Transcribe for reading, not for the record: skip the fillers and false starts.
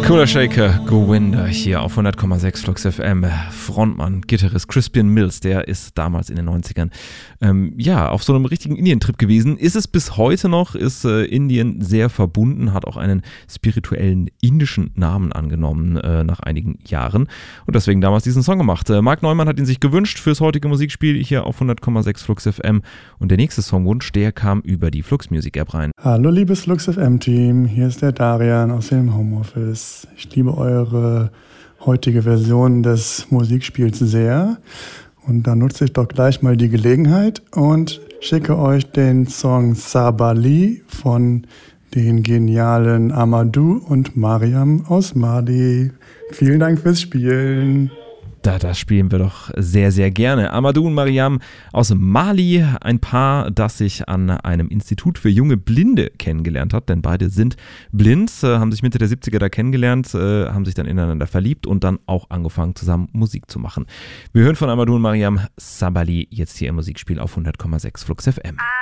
Cooler Shaker, Gowinda hier auf 100,6 Flux FM. Frontmann, Gitarrist Crispian Mills, der ist damals in den 90ern auf so einem richtigen Indien-Trip gewesen. Ist es bis heute noch, ist Indien sehr verbunden, hat auch einen spirituellen indischen Namen angenommen nach einigen Jahren und deswegen damals diesen Song gemacht. Marc Neumann hat ihn sich gewünscht fürs heutige Musikspiel hier auf 100,6 Flux FM und der nächste Songwunsch, der kam über die Flux Music App rein. Hallo liebes Flux FM Team, hier ist der Darian aus dem Homeoffice. Ich liebe eure heutige Version des Musikspiels sehr und da nutze ich doch gleich mal die Gelegenheit und schicke euch den Song Sabali von den genialen Amadou und Mariam aus Mali. Vielen Dank fürs Spielen. Das spielen wir doch sehr, sehr gerne. Amadou und Mariam aus Mali, ein Paar, das sich an einem Institut für junge Blinde kennengelernt hat, denn beide sind blind, haben sich Mitte der 70er da kennengelernt, haben sich dann ineinander verliebt und dann auch angefangen, zusammen Musik zu machen. Wir hören von Amadou und Mariam Sabali jetzt hier im Musikspiel auf 100,6 Flux FM.